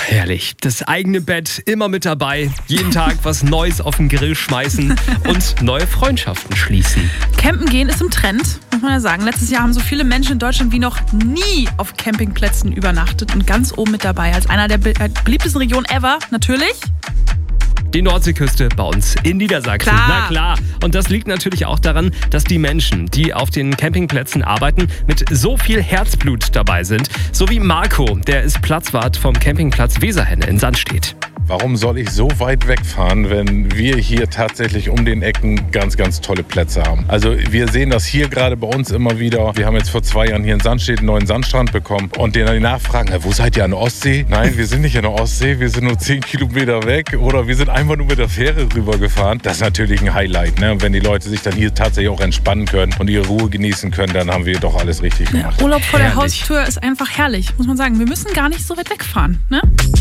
herrlich. Das eigene Bett immer mit dabei. Jeden Tag was Neues auf den Grill schmeißen und neue Freundschaften schließen. Campen gehen ist im Trend, muss man ja sagen. Letztes Jahr haben so viele Menschen in Deutschland wie noch nie auf Campingplätzen übernachtet. Und ganz oben mit dabei, als einer der beliebtesten Regionen ever, natürlich die Nordseeküste bei uns in Niedersachsen. Klar. Na klar. Und das liegt natürlich auch daran, dass die Menschen, die auf den Campingplätzen arbeiten, mit so viel Herzblut dabei sind. So wie Marco, der ist Platzwart vom Campingplatz Weserhenne in Sandstedt. Warum soll ich so weit wegfahren, wenn wir hier tatsächlich um den Ecken ganz, ganz tolle Plätze haben? Also wir sehen das hier gerade bei uns immer wieder. Wir haben jetzt vor 2 Jahren hier in Sandstedt einen neuen Sandstrand bekommen und denen die nachfragen, wo seid ihr an der Ostsee? Nein, wir sind nicht an der Ostsee, wir sind nur 10 Kilometer weg oder wir sind einfach nur mit der Fähre rübergefahren. Das ist natürlich ein Highlight, ne? Wenn die Leute sich dann hier tatsächlich auch entspannen können und ihre Ruhe genießen können, dann haben wir doch alles richtig gemacht. Urlaub vor der Herrlich. Haustür ist einfach herrlich, muss man sagen. Wir müssen gar nicht so weit wegfahren, ne?